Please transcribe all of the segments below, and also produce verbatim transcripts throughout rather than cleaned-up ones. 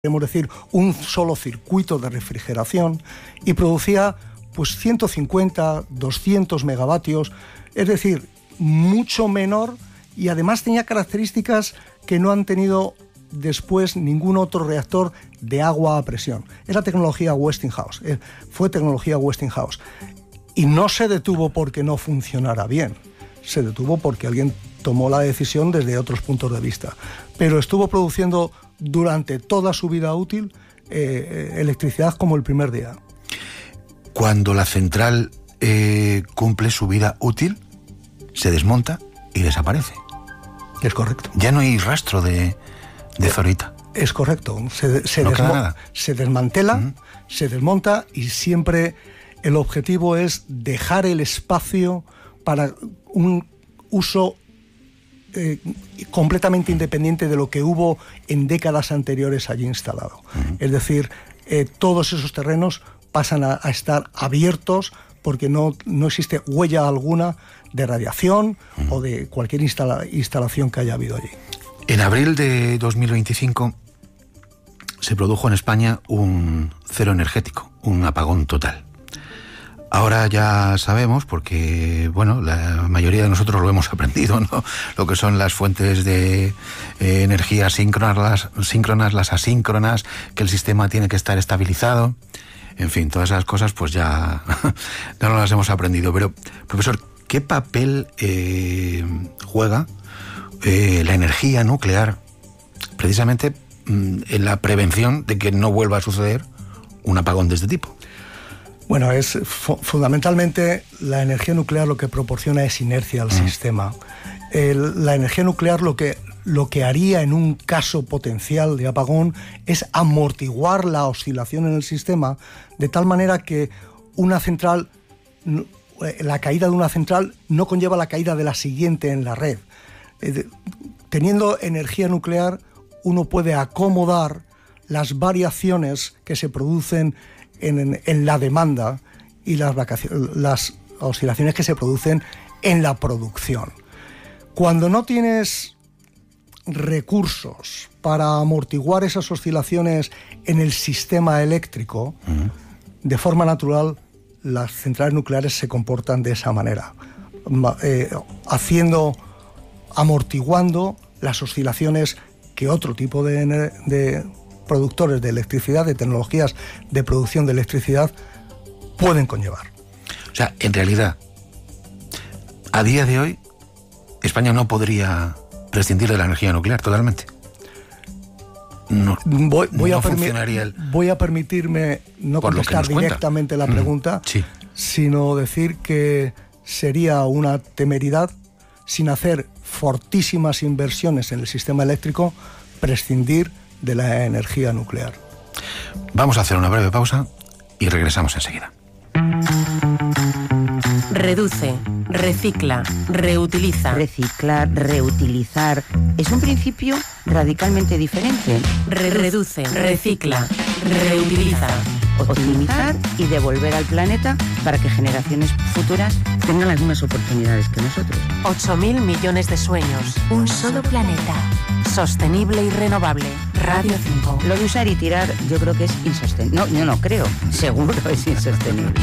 queremos decir, un solo circuito de refrigeración, y producía pues ciento cincuenta, doscientos megavatios, es decir, mucho menor, y además tenía características que no han tenido después ningún otro reactor de agua a presión. Era tecnología Westinghouse, eh, fue tecnología Westinghouse. Y no se detuvo porque no funcionara bien, se detuvo porque alguien tomó la decisión desde otros puntos de vista. Pero estuvo produciendo durante toda su vida útil eh, electricidad como el primer día. Cuando la central eh, cumple su vida útil, se desmonta y desaparece. Es correcto. Ya no hay rastro de, de Zorita. Es correcto. Se, se, no desmo- queda nada. se desmantela, Uh-huh. se desmonta, y siempre el objetivo es dejar el espacio para un uso eh, completamente independiente de lo que hubo en décadas anteriores allí instalado. Uh-huh. Es decir, eh, todos esos terrenos pasan a, a estar abiertos porque no, no existe huella alguna de radiación uh-huh. o de cualquier instala, instalación que haya habido allí. En abril de dos mil veinticinco se produjo en España un cero energético, un apagón total. Ahora ya sabemos, porque bueno, la mayoría de nosotros lo hemos aprendido, ¿no? Lo que son las fuentes de eh, energía síncronas, las síncronas, las asíncronas, que el sistema tiene que estar estabilizado. En fin, todas esas cosas pues ya, ya no las hemos aprendido. Pero, profesor, ¿qué papel eh, juega eh, la energía nuclear precisamente mm, en la prevención de que no vuelva a suceder un apagón de este tipo? Bueno, es fu- fundamentalmente la energía nuclear lo que proporciona es inercia al mm. sistema. El, la energía nuclear lo que, lo que haría en un caso potencial de apagón es amortiguar la oscilación en el sistema de tal manera que una central, la caída de una central no conlleva la caída de la siguiente en la red. Eh, teniendo energía nuclear, uno puede acomodar las variaciones que se producen En, en, en la demanda y las, vacaciones, las oscilaciones que se producen en la producción. Cuando no tienes recursos para amortiguar esas oscilaciones en el sistema eléctrico, uh-huh. de forma natural las centrales nucleares se comportan de esa manera, eh, haciendo, amortiguando las oscilaciones que otro tipo de, de productores de electricidad, de tecnologías de producción de electricidad, pueden conllevar. O sea, en realidad, a día de hoy, España no podría prescindir de la energía nuclear totalmente. No, voy, voy, no a, permi- funcionaría el... voy a permitirme no contestar directamente la pregunta, mm, sí. sino decir que sería una temeridad, sin hacer fortísimas inversiones en el sistema eléctrico, prescindir de la energía nuclear. Vamos a hacer una breve pausa y regresamos enseguida. Reduce, recicla, reutiliza. Reciclar, reutilizar, es un principio radicalmente diferente. Re- reduce, recicla, reutiliza. Optimizar y devolver al planeta para que generaciones futuras tengan las mismas oportunidades que nosotros. ocho mil millones de sueños. Un solo planeta. Sostenible y renovable. Radio cinco. Lo de usar y tirar yo creo que es insostenible. No, yo no creo. Seguro es insostenible.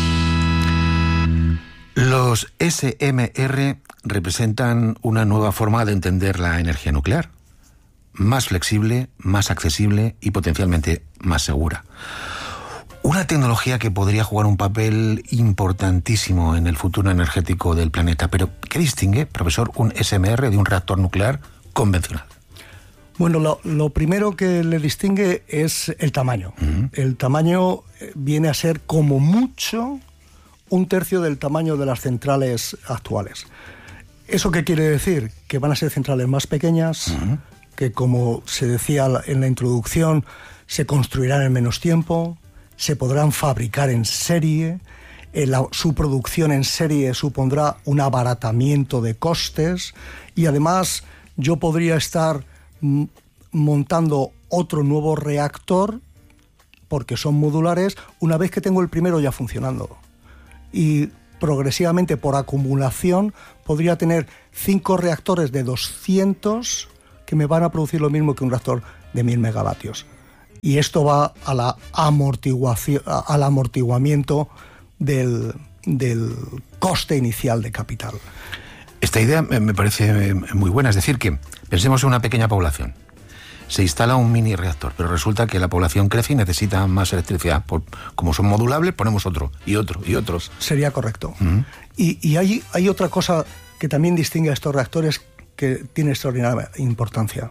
Los S M R representan una nueva forma de entender la energía nuclear. Más flexible, más accesible y potencialmente más segura. Una tecnología que podría jugar un papel importantísimo en el futuro energético del planeta. Pero, ¿qué distingue, profesor, un S M R de un reactor nuclear convencional? Bueno, lo, lo primero que le distingue es el tamaño. Uh-huh. El tamaño viene a ser como mucho un tercio del tamaño de las centrales actuales. ¿Eso qué quiere decir? Que van a ser centrales más pequeñas, uh-huh. que, como se decía en la introducción, se construirán en menos tiempo, se podrán fabricar en serie, eh, la, su producción en serie supondrá un abaratamiento de costes, y además yo podría estar m- montando otro nuevo reactor, porque son modulares, una vez que tengo el primero ya funcionando. Y progresivamente, por acumulación, podría tener cinco reactores de doscientos que me van a producir lo mismo que un reactor de mil megavatios. Y esto va a la amortiguación, al amortiguamiento del, del coste inicial de capital. Esta idea me parece muy buena, es decir, que pensemos en una pequeña población. Se instala un mini reactor, pero resulta que la población crece y necesita más electricidad. Por, como son modulables, ponemos otro, y otro, y otros. Sería correcto. Uh-huh. Y, y hay, hay otra cosa que también distingue a estos reactores que tiene extraordinaria importancia.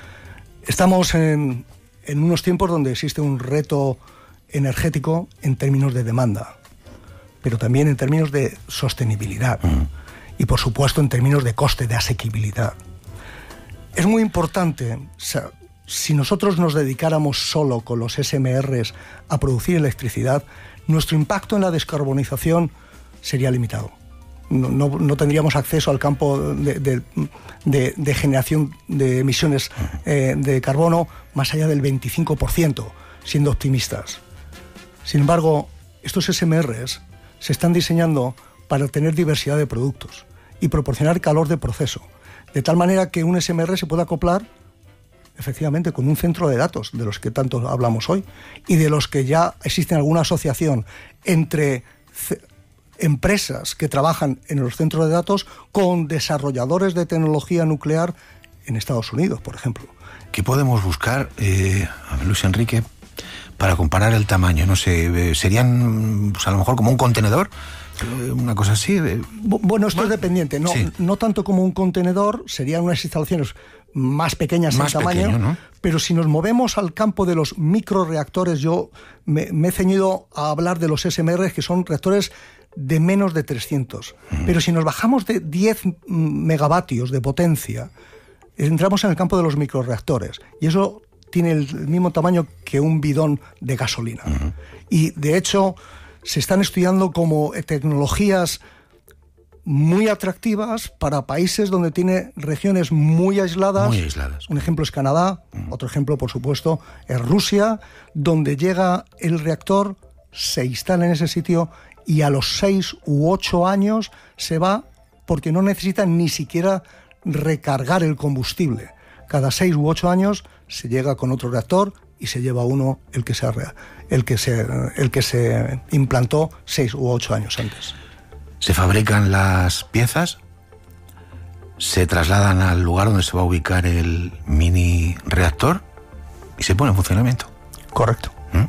Estamos en, en unos tiempos donde existe un reto energético en términos de demanda, pero también en términos de sostenibilidad. Uh-huh. Y por supuesto en términos de coste, de asequibilidad. Es muy importante, o sea, si nosotros nos dedicáramos solo con los S M Rs a producir electricidad, nuestro impacto en la descarbonización sería limitado. No, no, no tendríamos acceso al campo de, de, de, de generación de emisiones eh, de carbono más allá del veinticinco por ciento, siendo optimistas. Sin embargo, estos S M Rs se están diseñando para tener diversidad de productos y proporcionar calor de proceso, de tal manera que un S M R se pueda acoplar efectivamente con un centro de datos, de los que tanto hablamos hoy, y de los que ya existe alguna asociación entre c- empresas que trabajan en los centros de datos con desarrolladores de tecnología nuclear en Estados Unidos, por ejemplo. ¿Qué podemos buscar, eh, Luis Enrique, para comparar el tamaño? No sé, ¿serían pues, a lo mejor como un contenedor? Una cosa así. Bueno, esto es dependiente. No, sí. no tanto como un contenedor, serían unas instalaciones más pequeñas más en tamaño, pequeño, ¿no? Pero si nos movemos al campo de los microreactores, yo me, me he ceñido a hablar de los S M Rs, que son reactores de menos de trescientos. Mm. Pero si nos bajamos de diez megavatios de potencia, entramos en el campo de los microreactores. Y eso tiene el mismo tamaño que un bidón de gasolina. Mm. Y de hecho se están estudiando como tecnologías muy atractivas para países donde tiene regiones muy aisladas. Muy aisladas. Un ejemplo es Canadá, uh-huh. Otro ejemplo, por supuesto, es Rusia, donde llega el reactor, se instala en ese sitio y a los seis u ocho años se va porque no necesita ni siquiera recargar el combustible. Cada seis u ocho años se llega con otro reactor y se lleva uno el que se, el que se, el que se implantó seis u ocho años antes. Se fabrican las piezas, se trasladan al lugar donde se va a ubicar el mini reactor y se pone en funcionamiento. Correcto. ¿Mm?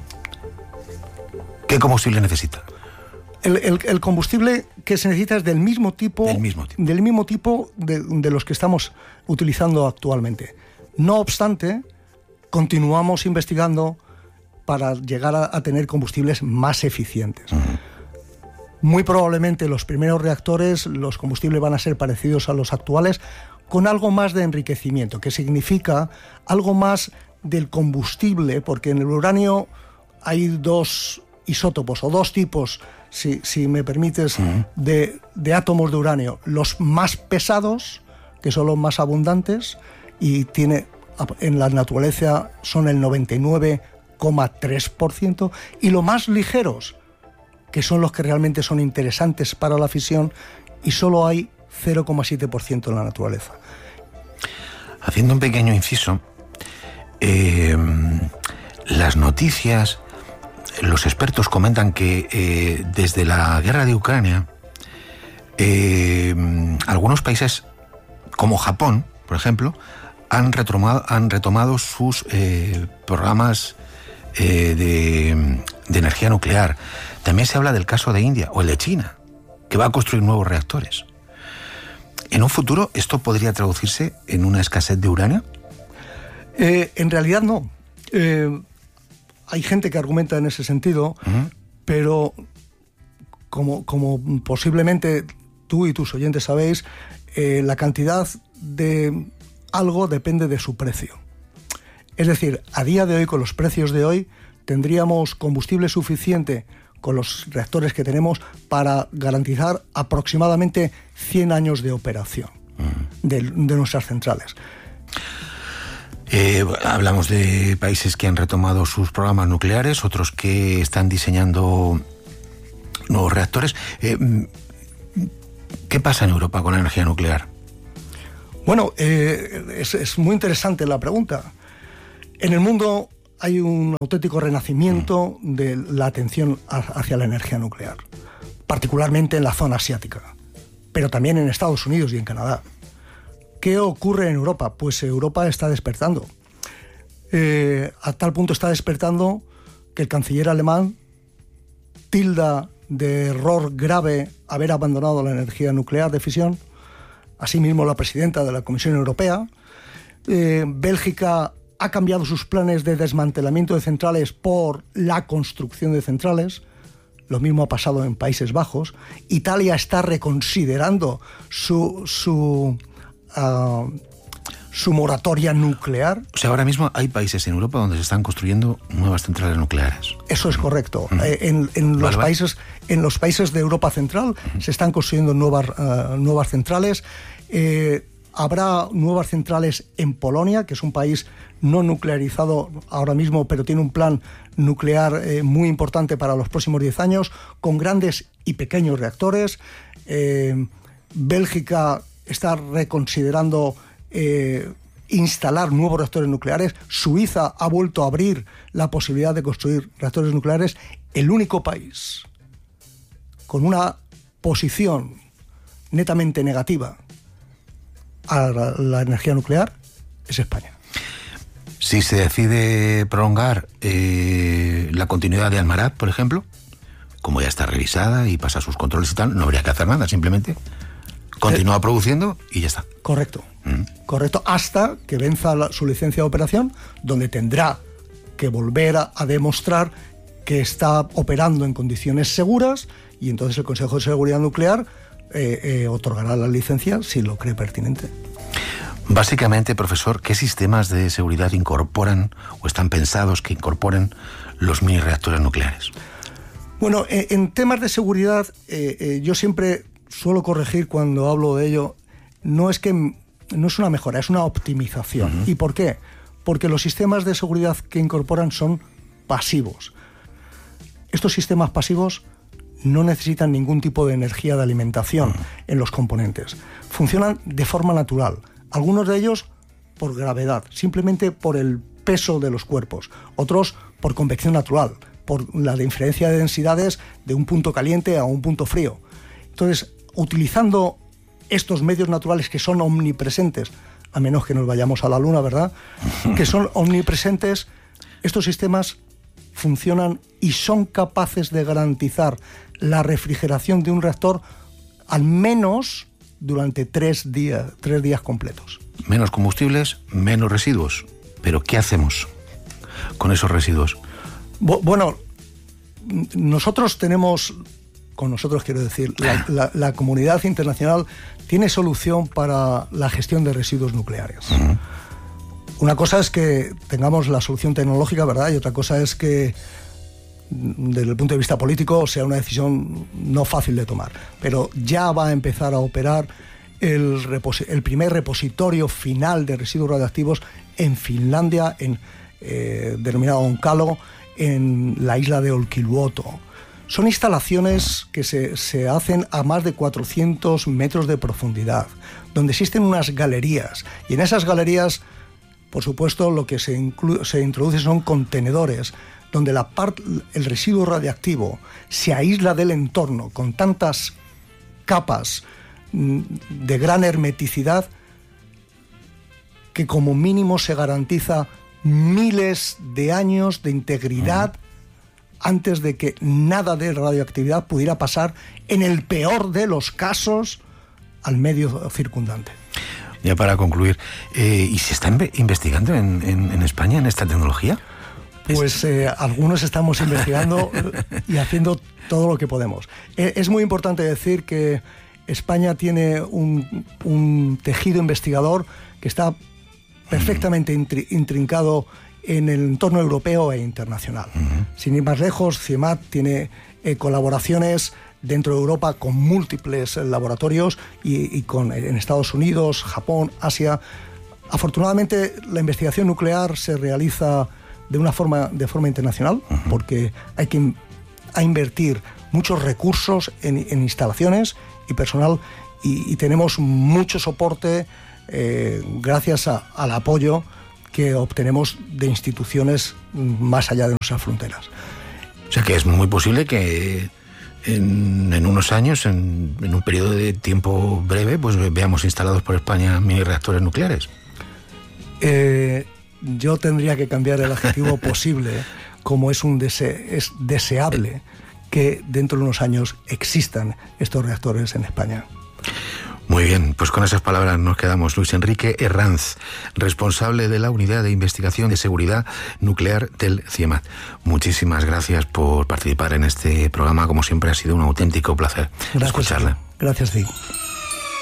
¿Qué combustible necesita? El, el, el combustible que se necesita es del mismo tipo, del mismo tipo, del mismo tipo de, de los que estamos utilizando actualmente. No obstante, continuamos investigando para llegar a, a tener combustibles más eficientes. Uh-huh. Muy probablemente los primeros reactores, los combustibles van a ser parecidos a los actuales, con algo más de enriquecimiento, que significa algo más del combustible, porque en el uranio hay dos isótopos o dos tipos, si, si me permites, uh-huh. de, de átomos de uranio. Los más pesados, que son los más abundantes, y tiene en la naturaleza son el noventa y nueve coma tres por ciento, y los más ligeros, que son los que realmente son interesantes para la fisión, y solo hay cero coma siete por ciento en la naturaleza. Haciendo un pequeño inciso, eh, las noticias, los expertos comentan que eh, desde la guerra de Ucrania, eh, algunos países como Japón, por ejemplo, han retomado, han retomado sus eh, programas eh, de, de energía nuclear. También se habla del caso de India o el de China, que va a construir nuevos reactores. ¿En un futuro esto podría traducirse en una escasez de uranio? Eh, en realidad no. Eh, hay gente que argumenta en ese sentido, uh-huh. pero como, como posiblemente tú y tus oyentes sabéis, eh, la cantidad de algo depende de su precio. Es decir, a día de hoy, con los precios de hoy, tendríamos combustible suficiente con los reactores que tenemos para garantizar aproximadamente cien años de operación uh-huh. de, de nuestras centrales. Eh, hablamos de países que han retomado sus programas nucleares, otros que están diseñando nuevos reactores. Eh, ¿Qué pasa en Europa con la energía nuclear? Bueno, eh, es, es muy interesante la pregunta. En el mundo hay un auténtico renacimiento de la atención hacia la energía nuclear, particularmente en la zona asiática, pero también en Estados Unidos y en Canadá. ¿Qué ocurre en Europa? Pues Europa está despertando. Eh, a tal punto está despertando que el canciller alemán tilda de error grave haber abandonado la energía nuclear de fisión. Asimismo, la presidenta de la Comisión Europea. Eh, Bélgica ha cambiado sus planes de desmantelamiento de centrales por la construcción de centrales. Lo mismo ha pasado en Países Bajos. Italia está reconsiderando su, su, uh, su moratoria nuclear. O sea, ahora mismo hay países en Europa donde se están construyendo nuevas centrales nucleares. Eso es correcto. Uh-huh. Eh, en, en, los vale, países, vale. en los países de Europa Central uh-huh. se están construyendo nuevas, uh, nuevas centrales. Eh, habrá nuevas centrales en Polonia, que es un país no nuclearizado ahora mismo, pero tiene un plan nuclear eh, muy importante para los próximos diez años, con grandes y pequeños reactores. Eh, Bélgica está reconsiderando eh, instalar nuevos reactores nucleares. Suiza ha vuelto a abrir la posibilidad de construir reactores nucleares. El único país con una posición netamente negativa a la, la energía nuclear es España. Si se decide prolongar eh, la continuidad de Almaraz, por ejemplo, como ya está revisada y pasa sus controles y tal, no habría que hacer nada, simplemente continúa eh, produciendo y ya está. Correcto, mm. correcto, hasta que venza la, su licencia de operación, donde tendrá que volver a, a demostrar que está operando en condiciones seguras, y entonces el Consejo de Seguridad Nuclear eh, eh, otorgará la licencia si lo cree pertinente. Básicamente, profesor, ¿qué sistemas de seguridad incorporan o están pensados que incorporen los mini reactores nucleares? Bueno, eh, en temas de seguridad, eh, eh, yo siempre suelo corregir cuando hablo de ello. No es que no es una mejora, es una optimización. Uh-huh. ¿Y por qué? Porque los sistemas de seguridad que incorporan son pasivos. Estos sistemas pasivos no necesitan ningún tipo de energía de alimentación uh-huh. en los componentes. Funcionan de forma natural. Algunos de ellos por gravedad, simplemente por el peso de los cuerpos. Otros por convección natural, por la diferencia de densidades de un punto caliente a un punto frío. Entonces, utilizando estos medios naturales que son omnipresentes, a menos que nos vayamos a la Luna, ¿verdad?, que son omnipresentes, estos sistemas funcionan y son capaces de garantizar la refrigeración de un reactor al menos durante tres días, tres días completos. Menos combustibles, menos residuos. Pero ¿qué hacemos con esos residuos? Bueno, nosotros tenemos, con nosotros quiero decir, la, la, la comunidad internacional tiene solución para la gestión de residuos nucleares. Uh-huh. Una cosa es que tengamos la solución tecnológica, ¿verdad? Y otra cosa es que desde el punto de vista político sea una decisión no fácil de tomar, pero ya va a empezar a operar el, repos- el primer repositorio final de residuos radioactivos en Finlandia, en, eh, denominado Onkalo, en la isla de Olkiluoto. Son instalaciones que se, se hacen a más de cuatrocientos metros de profundidad, donde existen unas galerías, y en esas galerías, por supuesto, lo que se, inclu- se introduce son contenedores donde la part, el residuo radiactivo se aísla del entorno con tantas capas de gran hermeticidad que como mínimo se garantiza miles de años de integridad uh-huh. antes de que nada de radioactividad pudiera pasar, en el peor de los casos, al medio circundante. Ya para concluir, eh, ¿y se está inve- investigando en, en, en España en esta tecnología? Pues eh, algunos estamos investigando y haciendo todo lo que podemos. Eh, es muy importante decir que España tiene un, un tejido investigador que está perfectamente intri- intrincado en el entorno europeo e internacional. Uh-huh. Sin ir más lejos, CIEMAT tiene eh, colaboraciones dentro de Europa con múltiples laboratorios y, y con, en Estados Unidos, Japón, Asia. Afortunadamente, la investigación nuclear se realiza de una forma, de forma internacional, uh-huh. porque hay que in, a invertir muchos recursos en, en instalaciones y personal, y, y tenemos mucho soporte eh, gracias a, al apoyo que obtenemos de instituciones más allá de nuestras fronteras. O sea que es muy posible que en, en unos años, en, en un periodo de tiempo breve, pues veamos instalados por España mini reactores nucleares. Eh, yo tendría que cambiar el adjetivo posible, como es un dese- es deseable que dentro de unos años existan estos reactores en España. Muy bien, pues con esas palabras nos quedamos. Luis Enrique Herranz, responsable de la Unidad de Investigación de Seguridad Nuclear del CIEMAT. Muchísimas gracias por participar en este programa. Como siempre, ha sido un auténtico placer Gracias, escucharle. Gracias a ti.